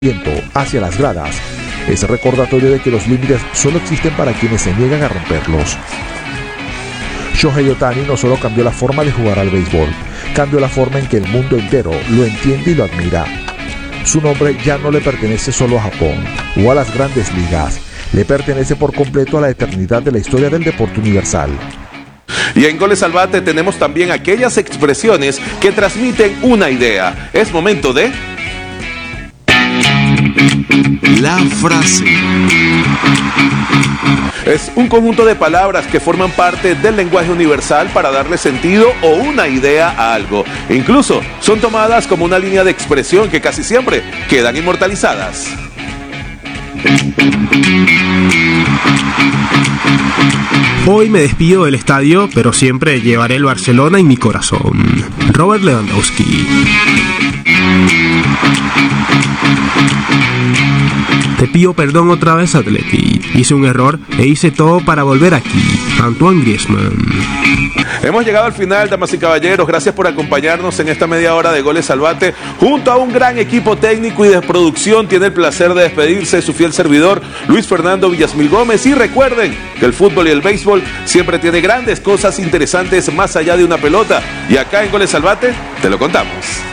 viento hacia las gradas. Es recordatorio de que los límites solo existen para quienes se niegan a romperlos. Shohei Ohtani no solo cambió la forma de jugar al béisbol, cambió la forma en que el mundo entero lo entiende y lo admira. Su nombre ya no le pertenece solo a Japón o a las grandes ligas, le pertenece por completo a la eternidad de la historia del deporte universal. Y en Goles al Bate tenemos también aquellas expresiones que transmiten una idea. Es momento de... La frase. Es un conjunto de palabras que forman parte del lenguaje universal para darle sentido o una idea a algo. Incluso son tomadas como una línea de expresión que casi siempre quedan inmortalizadas. Hoy me despido del estadio, pero siempre llevaré el Barcelona en mi corazón. Robert Lewandowski. Te pido perdón otra vez, Atleti. Hice un error e hice todo para volver aquí. Antoine Griezmann. Hemos llegado al final, damas y caballeros. Gracias por acompañarnos en esta media hora de Goles al Bate. Junto a un gran equipo técnico y de producción, tiene el placer de despedirse de su fiel servidor, Luis Fernando Villasmil Gómez. Y recuerden que el fútbol y el béisbol siempre tiene grandes cosas interesantes más allá de una pelota. Y acá en Goles al Bate te lo contamos.